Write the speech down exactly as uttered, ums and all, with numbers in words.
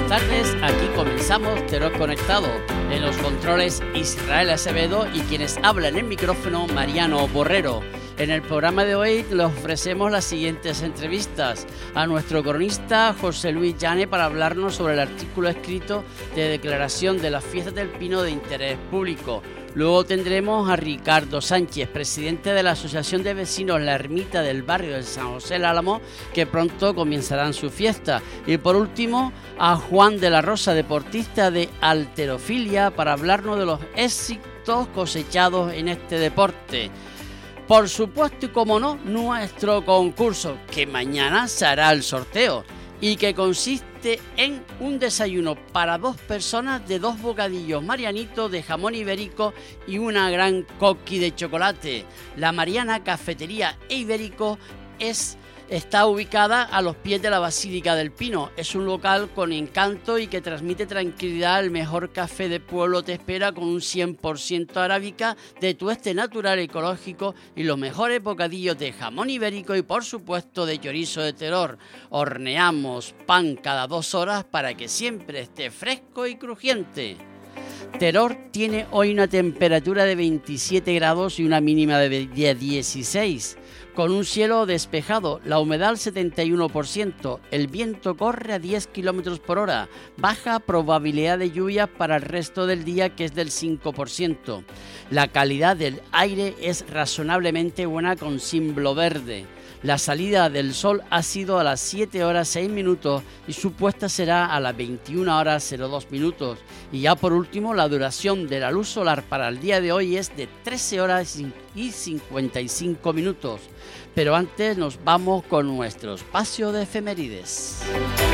tardes, aquí comenzamos Terror Conectado. En los controles Israel Acevedo y quienes hablan en el micrófono Mariano Borrero. En el programa de hoy les ofrecemos las siguientes entrevistas: a nuestro cronista José Luis Llane para hablarnos sobre el artículo escrito de declaración de las fiestas del Pino de interés público. Luego tendremos a Ricardo Sánchez, presidente de la Asociación de Vecinos La Ermita del barrio de San José el Álamo, que pronto comenzarán su fiesta. Y por último, a Juan de la Rosa, deportista de halterofilia, para hablarnos de los éxitos cosechados en este deporte. Por supuesto, y como no, nuestro concurso, que mañana se hará el sorteo y que consiste en un desayuno para dos personas de dos bocadillos marianitos de jamón ibérico y una gran coqui de chocolate. La Mariana Cafetería e Ibérico es... Está ubicada a los pies de la Basílica del Pino. Es un local con encanto y que transmite tranquilidad. El mejor café de pueblo te espera con un cien por ciento arábica de tueste natural ecológico y los mejores bocadillos de jamón ibérico y por supuesto de chorizo de Terror. Horneamos pan cada dos horas para que siempre esté fresco y crujiente. Terror tiene hoy una temperatura de veintisiete grados y una mínima de dieciséis, con un cielo despejado, la humedad al setenta y uno por ciento, el viento corre a diez kilómetros por hora, baja probabilidad de lluvias para el resto del día, que es del cinco por ciento. La calidad del aire es razonablemente buena con cimbro verde. La salida del sol ha sido a las siete horas seis minutos y su puesta será a las veintiuna horas cero dos minutos. Y ya por último, la duración de la luz solar para el día de hoy es de trece horas y cincuenta y cinco minutos. Pero antes nos vamos con nuestro espacio de efemérides.